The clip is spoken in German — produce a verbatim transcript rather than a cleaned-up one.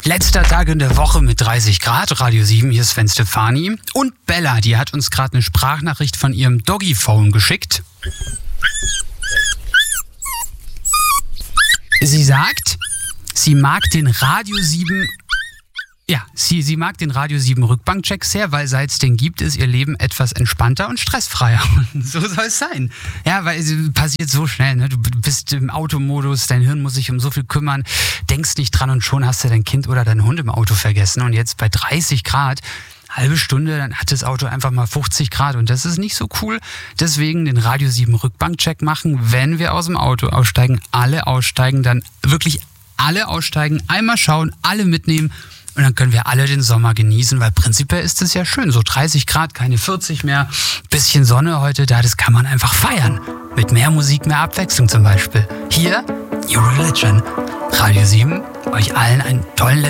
Letzter Tag in der Woche mit dreißig Grad, Radio sieben, hier ist Sven Stefani. Und Bella, die hat uns gerade eine Sprachnachricht von ihrem Doggy-Phone geschickt. Sie sagt, sie mag den Radio sieben... Ja, sie, sie mag den Radio sieben Rückbankcheck sehr, weil seit es den gibt, ist ihr Leben etwas entspannter und stressfreier. Und so soll es sein. Ja, weil es passiert so schnell. Ne? Du bist im Automodus, dein Hirn muss sich um so viel kümmern, denkst nicht dran und schon hast du dein Kind oder deinen Hund im Auto vergessen. Und jetzt bei dreißig Grad, halbe Stunde, dann hat das Auto einfach mal fünfzig Grad und das ist nicht so cool. Deswegen den Radio sieben Rückbankcheck machen, wenn wir aus dem Auto aussteigen, alle aussteigen, dann wirklich alle aussteigen, einmal schauen, alle mitnehmen. Und dann können wir alle den Sommer genießen, weil prinzipiell ist es ja schön. So dreißig Grad, keine vierzig mehr, bisschen Sonne heute da, das kann man einfach feiern. Mit mehr Musik, mehr Abwechslung zum Beispiel. Hier, New Religion. Radio sieben, euch allen einen tollen letzten